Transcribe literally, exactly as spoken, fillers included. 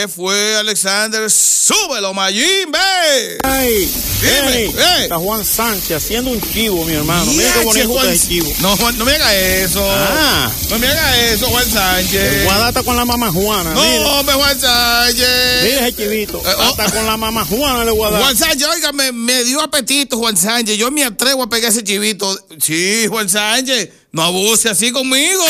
Fue Alexander, súbelo, Mayimbe. Ay, dime, hey, está Juan Sánchez haciendo un chivo, mi hermano. Mira qué bonito Juan, está el chivo. No, Juan, no me haga eso. Ah. No me haga eso, Juan Sánchez. Guadata con la mamá Juana. No, mira. hombre, Juan Sánchez. Mira ese chivito. Eh, oh. Hasta con la mamá Juana le guadata. Juan Sánchez, oiga, me, me dio apetito, Juan Sánchez. Yo me atrevo a pegar ese chivito. Sí, Juan Sánchez, no abuse así conmigo.